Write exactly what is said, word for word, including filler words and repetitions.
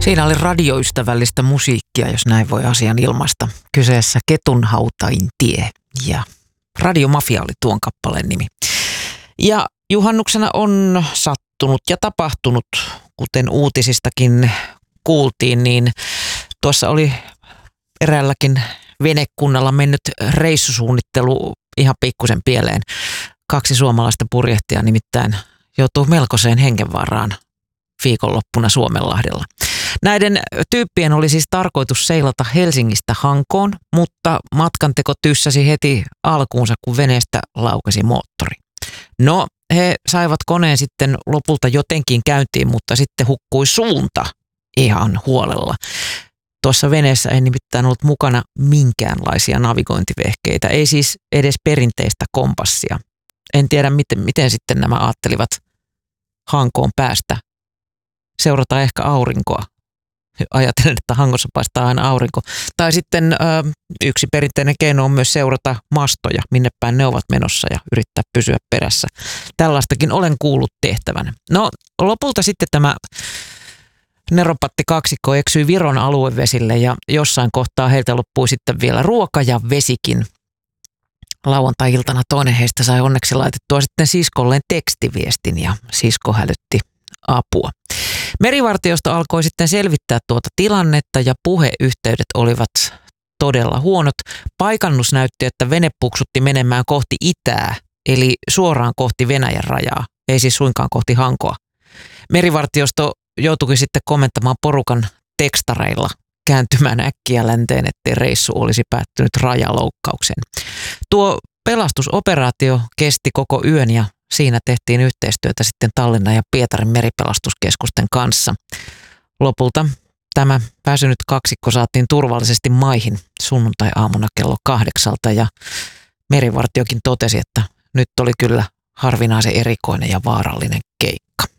Siinä oli radioystävällistä musiikkia, jos näin voi asian ilmaista. Kyseessä Ketunhautain tie ja Radiomafia oli tuon kappaleen nimi. Ja juhannuksena on sattunut ja tapahtunut, kuten uutisistakin kuultiin, niin tuossa oli eräälläkin venekunnalla mennyt reissusuunnittelu ihan pikkusen pieleen. Kaksi suomalaista purjehtia nimittäin joutuu melkoiseen hengenvaaraan viikonloppuna Suomenlahdella. Näiden tyyppien oli siis tarkoitus seilata Helsingistä Hankoon, mutta matkanteko tyssäsi heti alkuunsa, kun veneestä laukesi moottori. No, he saivat koneen sitten lopulta jotenkin käyntiin, mutta sitten hukkui suunta ihan huolella. Tuossa veneessä ei nimittäin ollut mukana minkäänlaisia navigointivehkeitä, ei siis edes perinteistä kompassia. En tiedä, miten, miten sitten nämä ajattelivat Hankoon päästä. Seurata ehkä aurinkoa. Ajattelen, että Hangossa paistaa aina aurinko. Tai sitten ö, yksi perinteinen keino on myös seurata mastoja, minne päin ne ovat menossa ja yrittää pysyä perässä. Tällaistakin olen kuullut tehtävän. No lopulta sitten tämä neropatti kaksikko eksyi Viron aluevesille ja jossain kohtaa heiltä loppui sitten vielä ruoka ja vesikin. Lauantai-iltana toinen heistä sai onneksi laitettua sitten siskolleen tekstiviestin ja sisko hälytti apua. Merivartiosto alkoi sitten selvittää tuota tilannetta ja puheyhteydet olivat todella huonot. Paikannus näytti, että vene puksutti menemään kohti itää, eli suoraan kohti Venäjän rajaa, ei siis suinkaan kohti Hankoa. Merivartiosto joutuikin sitten komentamaan porukan tekstareilla kääntymään äkkiä länteen, ettei reissu olisi päättynyt rajaloukkaukseen. Tuo pelastusoperaatio kesti koko yön ja siinä tehtiin yhteistyötä sitten Tallinnan ja Pietarin meripelastuskeskusten kanssa. Lopulta tämä väsynyt kaksikko saatiin turvallisesti maihin sunnuntai-aamuna kello kahdeksalta ja merivartiokin totesi, että nyt oli kyllä harvinaisen erikoinen ja vaarallinen